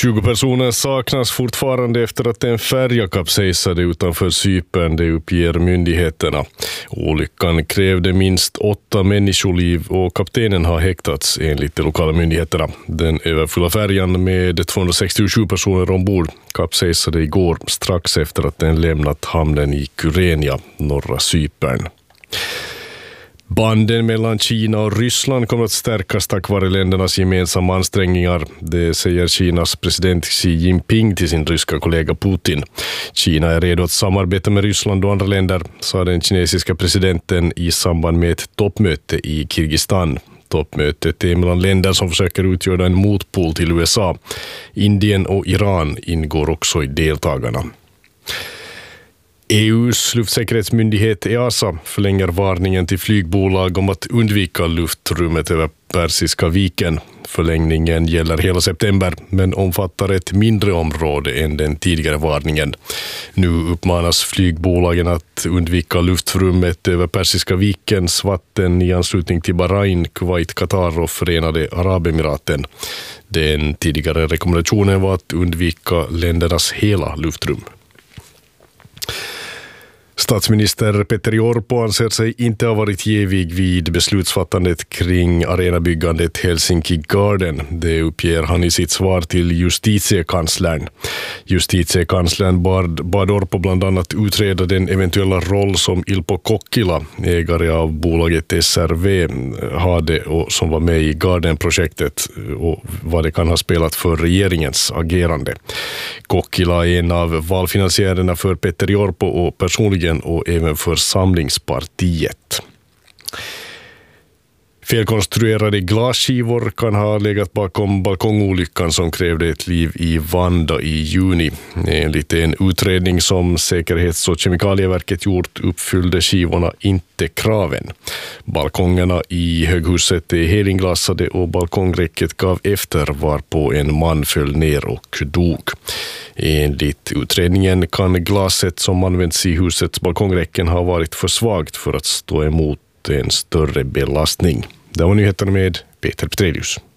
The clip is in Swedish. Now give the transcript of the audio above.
20 personer saknas fortfarande efter att en färja kapsejsade utanför Cypern, det uppger myndigheterna. Olyckan krävde minst 8 människoliv och kaptenen har häktats enligt de lokala myndigheterna. Den överfulla färjan med 267 personer ombord kapsejsade igår strax efter att den lämnat hamnen i Kyrenia, norra Cypern. Banden mellan Kina och Ryssland kommer att stärkas tack vare ländernas gemensamma ansträngningar. Det säger Kinas president Xi Jinping till sin ryska kollega Putin. Kina är redo att samarbeta med Ryssland och andra länder, sa den kinesiska presidenten i samband med ett toppmöte i Kirgistan. Toppmötet är mellan länder som försöker utgöra en motpol till USA. Indien och Iran ingår också i deltagarna. EUs luftsäkerhetsmyndighet EASA förlänger varningen till flygbolag om att undvika luftrummet över Persiska viken. Förlängningen gäller hela september men omfattar ett mindre område än den tidigare varningen. Nu uppmanas flygbolagen att undvika luftrummet över Persiska vikens vatten i anslutning till Bahrain, Kuwait, Qatar och Förenade Arabemiraten. Den tidigare rekommendationen var att undvika ländernas hela luftrum. Statsminister Petteri Orpo anser sig inte ha varit jävig vid beslutsfattandet kring arenabyggandet Helsinki Garden. Det uppger han i sitt svar till justitiekanslern. Justitiekanslern bad Orpo bland annat utreda den eventuella roll som Ilpo Kokkila, ägare av bolaget SRV, hade och som var med i Garden-projektet och vad det kan ha spelat för regeringens agerande. Kokkila är en av valfinansiärerna för Petteri Orpo och personligen och även för Samlingspartiet. Felkonstruerade glasskivor kan ha legat bakom balkongolyckan som krävde ett liv i Vanda i juni. Enligt en utredning som Säkerhets- och kemikalieverket gjort uppfyllde skivorna inte kraven. Balkongerna i höghuset är helinglasade och balkongräcket gav efter varpå en man föll ner och dog. Enligt utredningen kan glaset som används i husets balkongräcken ha varit för svagt för att stå emot en större belastning. Det var nyheterna med Peter Petrelius.